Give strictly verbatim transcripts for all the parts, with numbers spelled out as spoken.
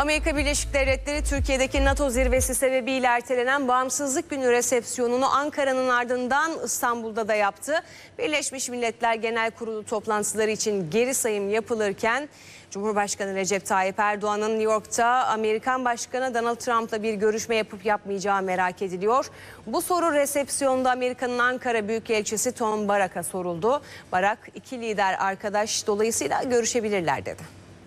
Amerika Birleşik Devletleri Türkiye'deki NATO zirvesi sebebiyle ertelenen Bağımsızlık Günü resepsiyonunu Ankara'nın ardından İstanbul'da da yaptı. Birleşmiş Milletler Genel Kurulu toplantıları için geri sayım yapılırken Cumhurbaşkanı Recep Tayyip Erdoğan'ın New York'ta Amerikan Başkanı Donald Trump'la bir görüşme yapıp yapmayacağı merak ediliyor. Bu soru resepsiyonda Amerika'nın Ankara Büyükelçisi Tom Barak'a soruldu. Barak, iki lider arkadaş, dolayısıyla görüşebilirler dedi.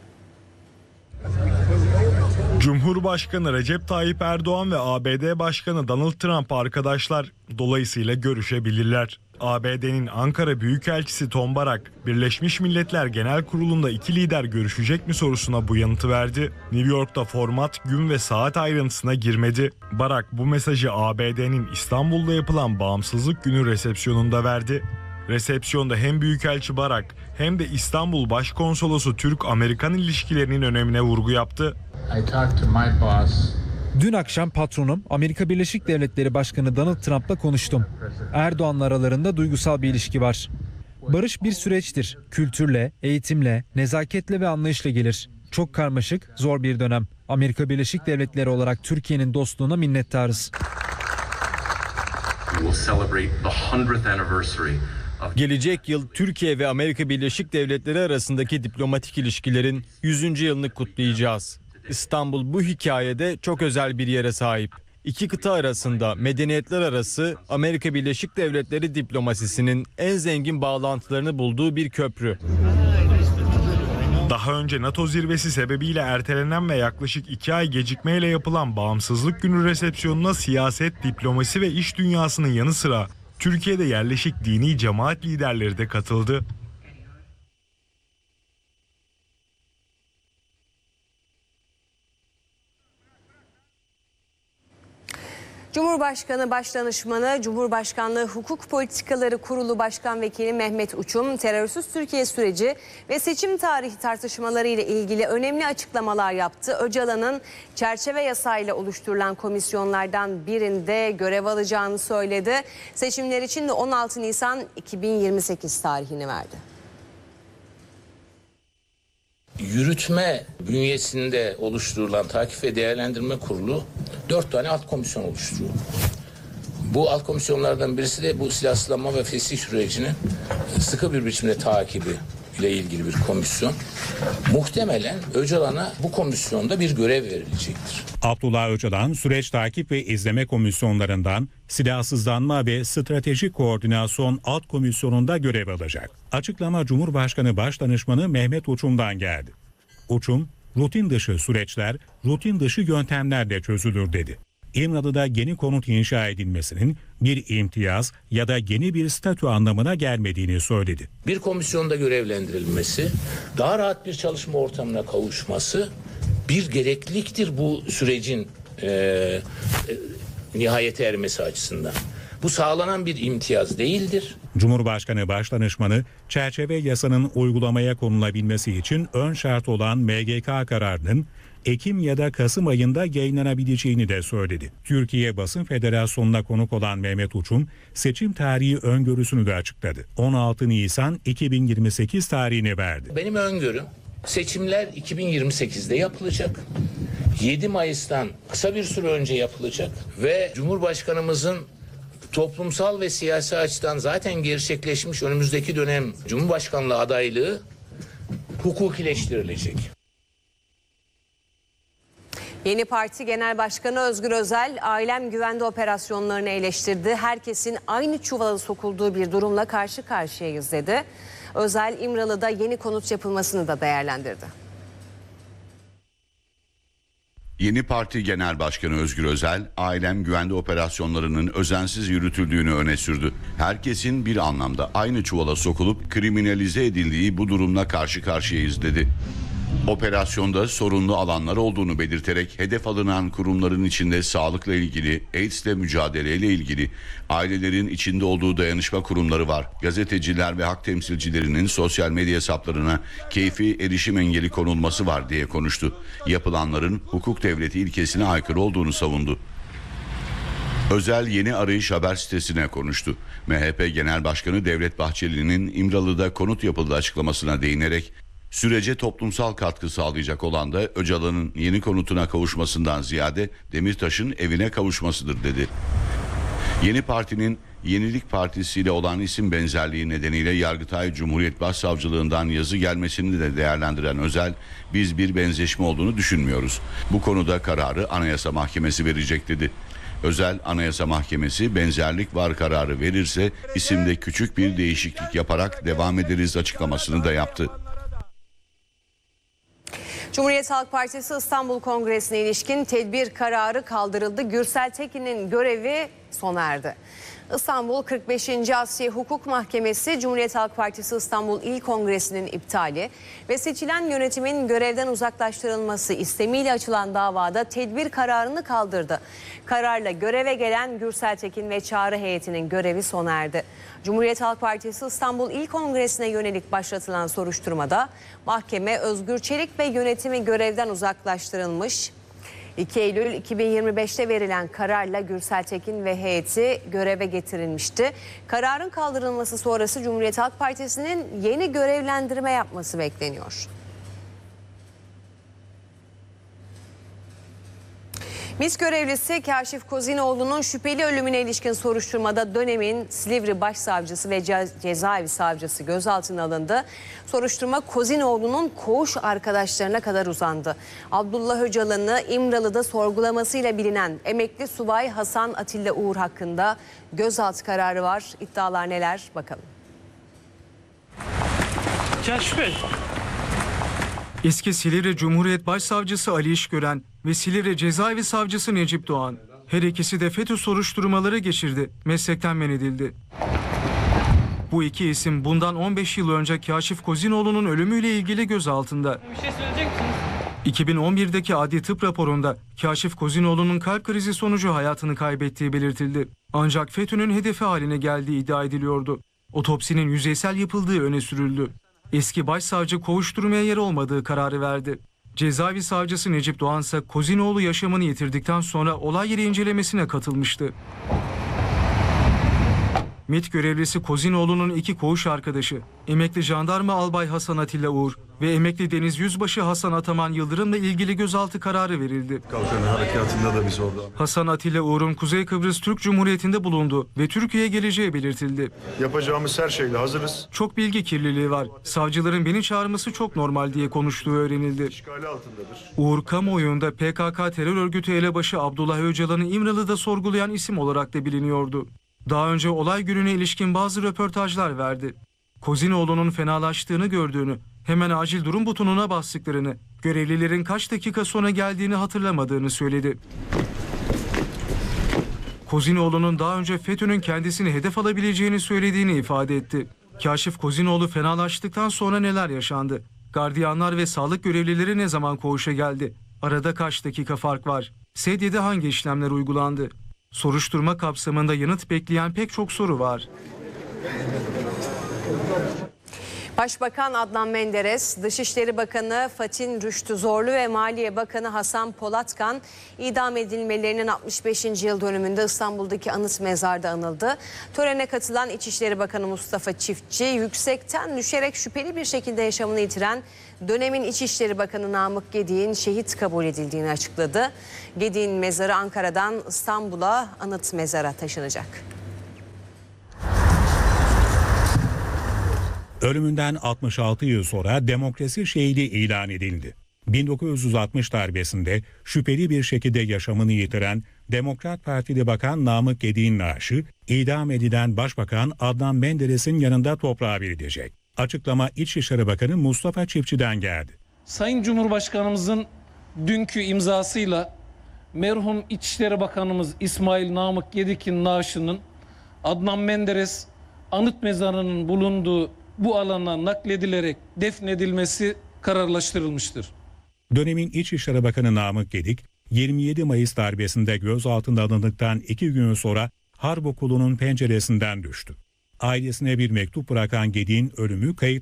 Cumhurbaşkanı Recep Tayyip Erdoğan ve A B D Başkanı Donald Trump arkadaşlar, dolayısıyla görüşebilirler. A B D'nin Ankara Büyükelçisi Tom Barak, Birleşmiş Milletler Genel Kurulu'nda iki lider görüşecek mi sorusuna bu yanıtı verdi. New York'ta format, gün ve saat ayrıntısına girmedi. Barak bu mesajı A B D'nin İstanbul'da yapılan Bağımsızlık Günü resepsiyonunda verdi. Resepsiyonda hem Büyükelçi Barak hem de İstanbul Başkonsolosu Türk-Amerikan ilişkilerinin önemine vurgu yaptı. Dün akşam patronum Amerika Birleşik Devletleri Başkanı Donald Trump'la konuştum. Erdoğan'la aralarında duygusal bir ilişki var. Barış bir süreçtir. Kültürle, eğitimle, nezaketle ve anlayışla gelir. Çok karmaşık, zor bir dönem. Amerika Birleşik Devletleri olarak Türkiye'nin dostluğuna minnettarız. Gelecek yıl Türkiye ve Amerika Birleşik Devletleri arasındaki diplomatik ilişkilerin yüzüncü yılını kutlayacağız. İstanbul bu hikayede çok özel bir yere sahip. İki kıta arasında medeniyetler arası Amerika Birleşik Devletleri diplomasisinin en zengin bağlantılarını bulduğu bir köprü. Daha önce NATO zirvesi sebebiyle ertelenen ve yaklaşık iki ay gecikmeyle yapılan Bağımsızlık Günü resepsiyonuna siyaset, diplomasi ve iş dünyasının yanı sıra Türkiye'de yerleşik dini cemaat liderleri de katıldı. Cumhurbaşkanı Başdanışmanı, Cumhurbaşkanlığı Hukuk Politikaları Kurulu Başkan Vekili Mehmet Uçum, terörsüz Türkiye süreci ve seçim tarihi tartışmaları ile ilgili önemli açıklamalar yaptı. Öcalan'ın çerçeve yasayla oluşturulan komisyonlardan birinde görev alacağını söyledi. Seçimler için de on altı Nisan iki bin yirmi sekiz tarihini verdi. Yürütme bünyesinde oluşturulan takip ve değerlendirme kurulu dört tane alt komisyon oluşturuyor. Bu alt komisyonlardan birisi de bu silahsızlanma ve fesih sürecinin sıkı bir biçimde takibi ile ilgili bir komisyon. Muhtemelen Öcalan'a bu komisyonda bir görev verilecektir. Abdullah Öcalan, süreç takip ve izleme komisyonlarından silahsızlanma ve stratejik koordinasyon alt komisyonunda görev alacak. Açıklama Cumhurbaşkanı Başdanışmanı Mehmet Uçum'dan geldi. Uçum, rutin dışı süreçler, rutin dışı yöntemlerle çözülür dedi. İmralı'da yeni konut inşa edilmesinin bir imtiyaz ya da yeni bir statü anlamına gelmediğini söyledi. Bir komisyonda görevlendirilmesi, daha rahat bir çalışma ortamına kavuşması bir gerekliliktir bu sürecin e, e, nihayete ermesi açısından. Bu sağlanan bir imtiyaz değildir. Cumhurbaşkanı Başdanışmanı, çerçeve yasanın uygulamaya konulabilmesi için ön şart olan M G K kararının Ekim ya da Kasım ayında yayınlanabileceğini de söyledi. Türkiye Basın Federasyonu'na konuk olan Mehmet Uçum, seçim tarihi öngörüsünü de açıkladı. on altı Nisan iki bin yirmi sekiz tarihini verdi. Benim öngörüm seçimler iki bin yirmi sekizde yapılacak. yedi Mayıs'tan kısa bir süre önce yapılacak ve Cumhurbaşkanımızın toplumsal ve siyasi açıdan zaten gerçekleşmiş önümüzdeki dönem Cumhurbaşkanlığı adaylığı hukukileştirilecek. Yeni Parti Genel Başkanı Özgür Özel, ailem güvende operasyonlarını eleştirdi. Herkesin aynı çuvala sokulduğu bir durumla karşı karşıyayız dedi. Özel, İmralı'da yeni konut yapılmasını da değerlendirdi. Yeni Parti Genel Başkanı Özgür Özel, ailem güvende operasyonlarının özensiz yürütüldüğünü öne sürdü. Herkesin bir anlamda aynı çuvala sokulup kriminalize edildiği bu durumla karşı karşıyayız dedi. Operasyonda sorunlu alanlar olduğunu belirterek hedef alınan kurumların içinde sağlıkla ilgili, AIDS'le mücadeleyle ilgili, ailelerin içinde olduğu dayanışma kurumları var. Gazeteciler ve hak temsilcilerinin sosyal medya hesaplarına keyfi erişim engeli konulması var diye konuştu. Yapılanların hukuk devleti ilkesine aykırı olduğunu savundu. Özel Yeni Arayış haber sitesine konuştu. M H P Genel Başkanı Devlet Bahçeli'nin İmralı'da konut yapıldı açıklamasına değinerek Sürece toplumsal katkı sağlayacak olan da Öcalan'ın yeni konutuna kavuşmasından ziyade Demirtaş'ın evine kavuşmasıdır dedi. Yeni partinin Yenilik Partisi ile olan isim benzerliği nedeniyle Yargıtay Cumhuriyet Başsavcılığından yazı gelmesini de değerlendiren Özel, biz bir benzeşme olduğunu düşünmüyoruz. Bu konuda kararı Anayasa Mahkemesi verecek dedi. Özel, Anayasa Mahkemesi benzerlik var kararı verirse isimde küçük bir değişiklik yaparak devam ederiz açıklamasını da yaptı. Cumhuriyet Halk Partisi İstanbul Kongresi'ne ilişkin tedbir kararı kaldırıldı. Gürsel Tekin'in görevi sona erdi. İstanbul kırk beşinci Asya Hukuk Mahkemesi Cumhuriyet Halk Partisi İstanbul İl Kongresi'nin iptali ve seçilen yönetimin görevden uzaklaştırılması istemiyle açılan davada tedbir kararını kaldırdı. Kararla göreve gelen Gürsel Tekin ve çağrı heyetinin görevi sona erdi. Cumhuriyet Halk Partisi İstanbul İl Kongresi'ne yönelik başlatılan soruşturmada mahkeme Özgür Çelik ve yönetimi görevden uzaklaştırılmış. iki Eylül iki bin yirmi beş'te verilen kararla Gürsel Tekin ve heyeti göreve getirilmişti. Kararın kaldırılması sonrası Cumhuriyet Halk Partisi'nin yeni görevlendirme yapması bekleniyor. MİT görevlisi Kaşif Kozinoğlu'nun şüpheli ölümüne ilişkin soruşturmada dönemin Silivri Başsavcısı ve Ce- Cezaevi Savcısı gözaltına alındı. Soruşturma Kozinoğlu'nun koğuş arkadaşlarına kadar uzandı. Abdullah Öcalan'ı İmralı'da sorgulamasıyla bilinen emekli subay Hasan Atilla Uğur hakkında gözaltı kararı var. İddialar neler bakalım. Kaşif Bey. Eski Silivri Cumhuriyet Başsavcısı Ali İşgören ve Silivri Cezaevi Savcısı Necip Doğan. Her ikisi de FETÖ soruşturmaları geçirdi, meslekten men edildi. Bu iki isim bundan on beş yıl önce Kaşif Kozinoğlu'nun ölümüyle ilgili gözaltında. Bir şey söyleyecek misiniz? iki bin on bir'deki adli tıp raporunda Kaşif Kozinoğlu'nun kalp krizi sonucu hayatını kaybettiği belirtildi. Ancak FETÖ'nün hedefi haline geldiği iddia ediliyordu. Otopsinin yüzeysel yapıldığı öne sürüldü. Eski başsavcı kovuşturmaya yer olmadığı kararı verdi. Cezaevi savcısı Necip Doğan ise Kozinoğlu yaşamını yitirdikten sonra olay yeri incelemesine katılmıştı. MİT görevlisi Kozinoğlu'nun iki koğuş arkadaşı, emekli jandarma albay Hasan Atilla Uğur ve emekli deniz yüzbaşı Hasan Ataman Yıldırım'la ilgili gözaltı kararı verildi. Kalkan harekatında da biz orada. Hasan Atilla Uğur'un Kuzey Kıbrıs Türk Cumhuriyeti'nde bulunduğu ve Türkiye'ye geleceği belirtildi. Yapacağımız her şeyle hazırız. Çok bilgi kirliliği var. Savcıların beni çağırması çok normal diye konuştuğu öğrenildi. İşgali altındadır. Uğur kamuoyunda P K K terör örgütü elebaşı Abdullah Öcalan'ı İmralı'da sorgulayan isim olarak da biliniyordu. Daha önce olay gününe ilişkin bazı röportajlar verdi. Kozinoğlu'nun fenalaştığını gördüğünü, hemen acil durum butonuna bastıklarını, görevlilerin kaç dakika sonra geldiğini hatırlamadığını söyledi. Kozinoğlu'nun daha önce FETÖ'nün kendisini hedef alabileceğini söylediğini ifade etti. Kaşif Kozinoğlu fenalaştıktan sonra neler yaşandı? Gardiyanlar ve sağlık görevlileri ne zaman koğuşa geldi? Arada kaç dakika fark var? Sedyede hangi işlemler uygulandı? Soruşturma kapsamında yanıt bekleyen pek çok soru var. Başbakan Adnan Menderes, Dışişleri Bakanı Fatih Rüştü Zorlu ve Maliye Bakanı Hasan Polatkan idam edilmelerinin altmış beşinci yıl dönümünde İstanbul'daki anıt mezarda anıldı. Törene katılan İçişleri Bakanı Mustafa Çiftçi, yüksekten düşerek şüpheli bir şekilde yaşamını yitiren dönemin İçişleri Bakanı Namık Gedik'in şehit kabul edildiğini açıkladı. Gedik'in mezarı Ankara'dan İstanbul'a anıt mezara taşınacak. Ölümünden altmış altı yıl sonra demokrasi şehidi ilan edildi. bin dokuz yüz altmış darbesinde şüpheli bir şekilde yaşamını yitiren Demokrat Partili Bakan Namık Gedik'in naaşı idam edilen Başbakan Adnan Menderes'in yanında toprağa verilecek. Açıklama İçişleri Bakanı Mustafa Çiftçi'den geldi. Sayın Cumhurbaşkanımızın dünkü imzasıyla merhum İçişleri Bakanımız İsmail Namık Gedik'in naaşının Adnan Menderes anıt mezarının bulunduğu bu alana nakledilerek defnedilmesi kararlaştırılmıştır. Dönemin İçişleri Bakanı Namık Gedik, yirmi yedi Mayıs darbesinde gözaltına alındıktan iki gün sonra Harp Okulu'nun penceresinden düştü. Ailesine bir mektup bırakan Gedik'in ölümü kayıp